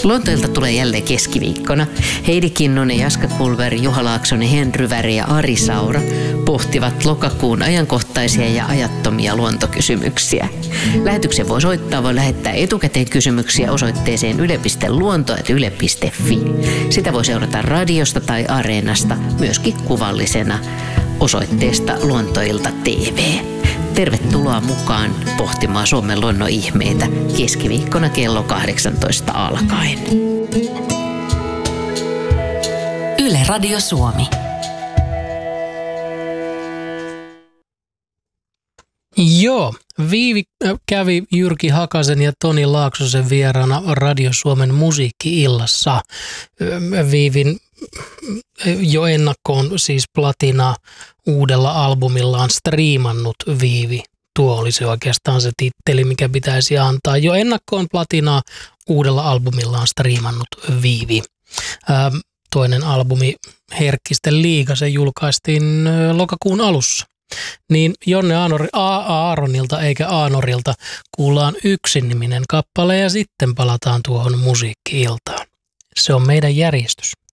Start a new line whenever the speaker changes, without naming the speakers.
Lontoilta tulee jälleen keskiviikkona. Heidi Kinnunen, Jaska Kulveri, Juha Laaksonen, Henry Väri ja Ari Saura pohtivat lokakuun ajankohtaisia ja ajattomia luontokysymyksiä. Lähetyksen voi soittaa, voi lähettää etukäteen kysymyksiä osoitteeseen yle.luonto@yle.fi. Sitä voi seurata radiosta tai Areenasta, myöskin kuvallisena osoitteesta Luontoilta TV. Tervetuloa mukaan pohtimaan Suomen luonnon ihmeitä keskiviikkona kello 18 alkaen.
Yle Radio Suomi.
Joo, Viivi kävi Jyrki Hakasen ja Toni Laaksosen vieraana Radio Suomen musiikki-illassa. Viivin jo ennakkoon siis platinaa uudella albumillaan striimannut Viivi. Tuo olisi oikeastaan se titteli, mikä pitäisi antaa. Jo ennakkoon platinaa uudella albumillaan striimannut Viivi. Toinen albumi Herkkisten liiga, se julkaistiin lokakuun alussa. Niin Jonne Aaronilta eikä Aanorilta kuullaan Yksin-niminen kappale ja sitten palataan tuohon musiikki-iltaan. Se on meidän järjestys.